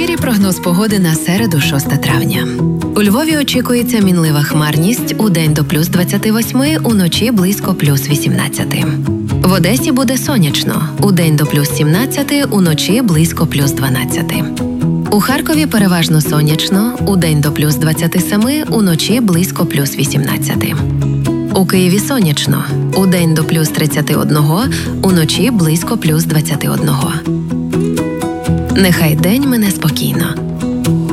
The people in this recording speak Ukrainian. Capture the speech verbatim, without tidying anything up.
ефірі прогноз погоди на середу, шостого травня. У Львові очікується мінлива хмарність, удень до плюс двадцяти восьми, уночі близько плюс вісімнадцяти. В Одесі буде сонячно, удень до плюс сімнадцяти, уночі близько плюс дванадцяти. У Харкові переважно сонячно, удень до плюс двадцяти семи, уночі близько плюс вісімнадцяти. У Києві сонячно, удень до плюс тридцяти одного, уночі близько плюс двадцяти одного. Нехай день мине спокійно.